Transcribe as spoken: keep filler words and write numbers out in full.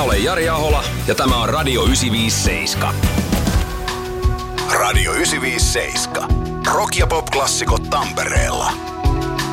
olen Jari Ahola ja tämä on Radio yhdeksänsataaviisikymmentäseitsemän. Radio yhdeksänsataaviisikymmentäseitsemän. Rock ja pop-klassikot Tampereella.